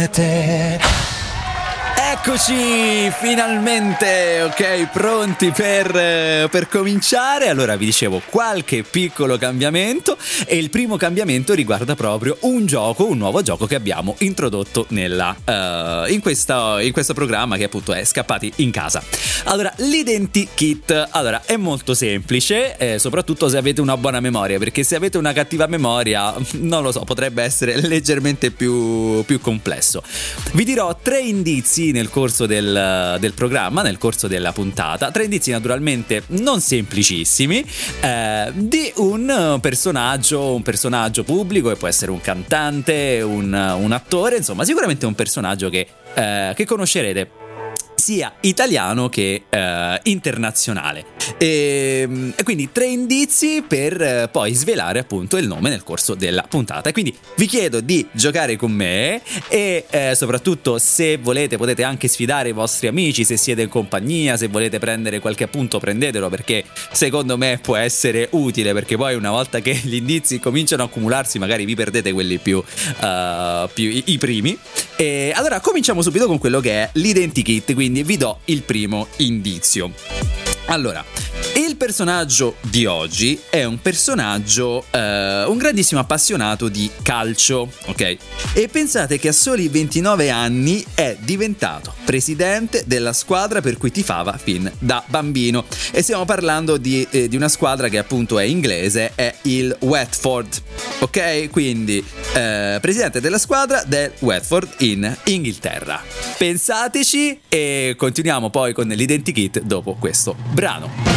rete. Eccoci, finalmente, ok, pronti per cominciare. Allora vi dicevo qualche piccolo cambiamento, e il primo cambiamento riguarda proprio un nuovo gioco che abbiamo introdotto in questo programma, che appunto è Scappati in Casa. Allora, l'identikit, allora, è molto semplice, soprattutto se avete una buona memoria, perché se avete una cattiva memoria, non lo so, potrebbe essere leggermente più complesso. Vi dirò 3 indizi nel corso del programma, nel corso della puntata, 3 indizi naturalmente non semplicissimi, di un personaggio pubblico, che può essere un cantante, un attore, insomma sicuramente un personaggio che conoscerete, sia italiano che internazionale, e quindi 3 indizi per poi svelare appunto il nome nel corso della puntata. E quindi vi chiedo di giocare con me, e soprattutto, se volete, potete anche sfidare i vostri amici, se siete in compagnia, se volete prendere qualche appunto prendetelo, perché secondo me può essere utile, perché poi una volta che gli indizi cominciano a accumularsi magari vi perdete quelli più i primi. E allora cominciamo subito con quello che è l'identikit, quindi vi do il primo indizio. Allora, il personaggio di oggi è un personaggio, un grandissimo appassionato di calcio, ok? E pensate che a soli 29 anni è diventato presidente della squadra per cui tifava fin da bambino. E stiamo parlando di una squadra che appunto è inglese, è il Watford, ok? Quindi presidente della squadra del Watford in Inghilterra. Pensateci, e continuiamo poi con l'identikit dopo questo brano.